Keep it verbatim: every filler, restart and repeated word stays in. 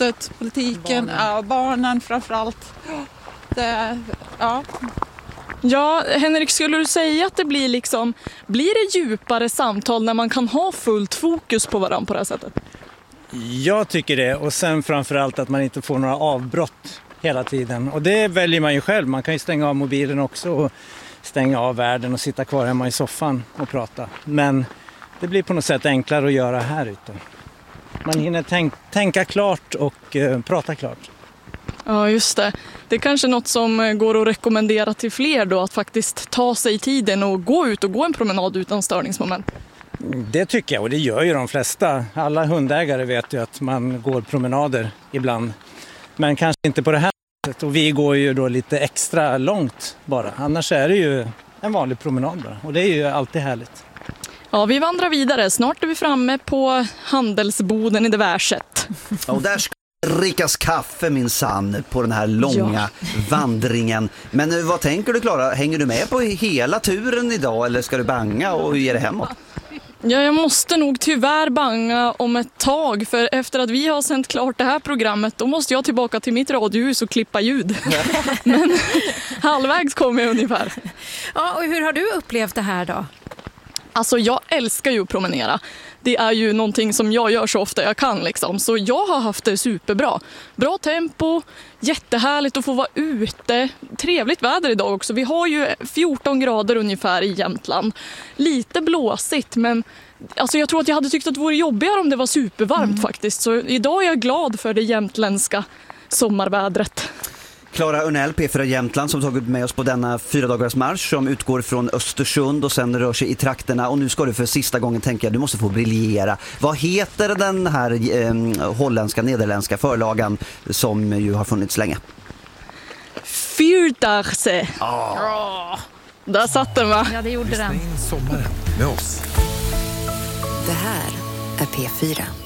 klimatet, politiken, barnen, ja, barnen framförallt. Det, ja. Ja, Henrik, skulle du säga att det blir liksom, blir det djupare samtal när man kan ha fullt fokus på varandra på det här sättet? Jag tycker det, och sen framförallt att man inte får några avbrott hela tiden. Och det väljer man ju själv, man kan ju stänga av mobilen också och stänga av världen och sitta kvar hemma i soffan och prata. Men det blir på något sätt enklare att göra här ute. Man hinner tänk, tänka klart och uh, prata klart. Ja, just det. Det är kanske något som går att rekommendera till fler då, att faktiskt ta sig tiden och gå ut och gå en promenad utan störningsmoment. Det tycker jag, och det gör ju de flesta. Alla hundägare vet ju att man går promenader ibland. Men kanske inte på det här sättet. Och vi går ju då lite extra långt bara. Annars är det ju en vanlig promenad bara. Och det är ju alltid härligt. Ja, vi vandrar vidare. Snart är vi framme på handelsboden i Diverset. Och där ska drickas kaffe minsann på den här långa ja. vandringen. Men vad tänker du, Klara? Hänger du med på hela turen idag eller ska du banga och ge det hemåt? Ja, jag måste nog tyvärr banga om ett tag, för efter att vi har sänt klart det här programmet då måste jag tillbaka till mitt radiohus och klippa ljud. Men halvvägs kommer jag ungefär. Ja, och hur har du upplevt det här då? Alltså jag älskar ju att promenera. Det är ju någonting som jag gör så ofta jag kan liksom. Så jag har haft det superbra. Bra tempo, jättehärligt att få vara ute. Trevligt väder idag också. Vi har ju fjorton grader ungefär i Jämtland. Lite blåsigt, men alltså jag tror att jag hade tyckt att det vore jobbigare om det var supervarmt mm. faktiskt. Så idag är jag glad för det jämtländska sommarvädret. Klara Örnell, P fyra Jämtland, som tagit med oss på denna fyra dagars marsch som utgår från Östersund och sen rör sig i trakterna. Och nu ska du för sista gången tänka, du måste få briljera. Vad heter den här eh, holländska, nederländska förlagan som ju har funnits länge? Fyrdarse. Oh. Där satt den, va? Ja, det gjorde den. Lyssna in sommaren med oss. Det här är P fyra.